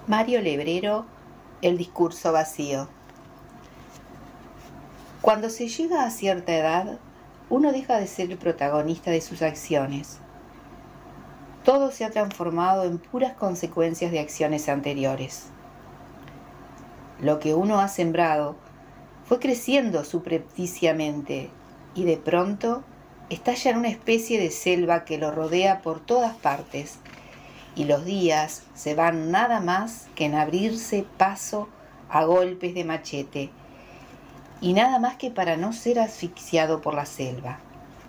Mario Lebrero, El discurso vacío. Cuando se llega a cierta edad, uno deja de ser el protagonista de sus acciones. Todo se ha transformado en puras consecuencias de acciones anteriores. Lo que uno ha sembrado fue creciendo subrepticiamente y de pronto estalla en una especie de selva que lo rodea por todas partes, y los días se van nada más que en abrirse paso a golpes de machete, y nada más que para no ser asfixiado por la selva.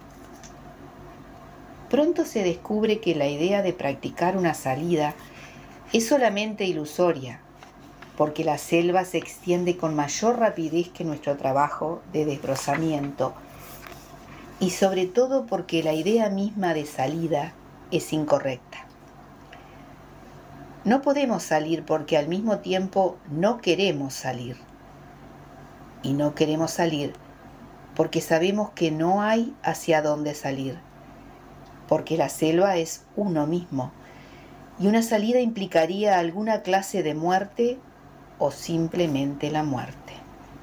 Pronto se descubre que la idea de practicar una salida es solamente ilusoria, porque la selva se extiende con mayor rapidez que nuestro trabajo de desbrozamiento, y sobre todo porque la idea misma de salida es incorrecta. No podemos salir porque al mismo tiempo no queremos salir. Y no queremos salir porque sabemos que no hay hacia dónde salir, porque la selva es uno mismo, y una salida implicaría alguna clase de muerte o simplemente la muerte.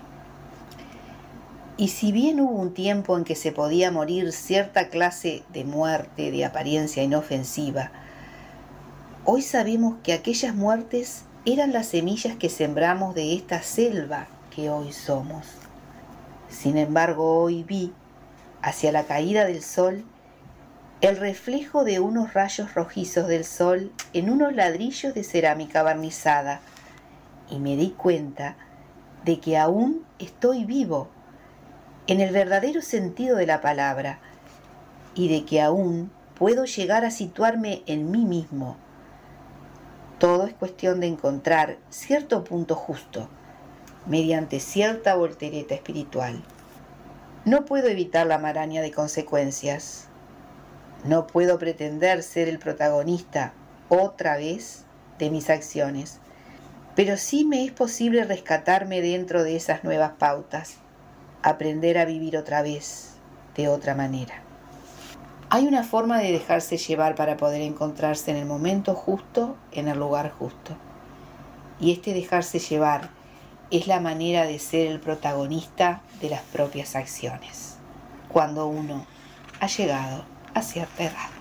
Y si bien hubo un tiempo en que se podía morir cierta clase de muerte de apariencia inofensiva, hoy sabemos que aquellas muertes eran las semillas que sembramos de esta selva que hoy somos. Sin embargo, hoy vi, hacia la caída del sol, el reflejo de unos rayos rojizos del sol en unos ladrillos de cerámica barnizada, y me di cuenta de que aún estoy vivo, en el verdadero sentido de la palabra, y de que aún puedo llegar a situarme en mí mismo. Todo es cuestión de encontrar cierto punto justo, mediante cierta voltereta espiritual. No puedo evitar la maraña de consecuencias. No puedo pretender ser el protagonista otra vez de mis acciones, pero sí me es posible rescatarme dentro de esas nuevas pautas, aprender a vivir otra vez, de otra manera. Hay una forma de dejarse llevar para poder encontrarse en el momento justo, en el lugar justo. Y este dejarse llevar es la manera de ser el protagonista de las propias acciones, cuando uno ha llegado a cierta edad.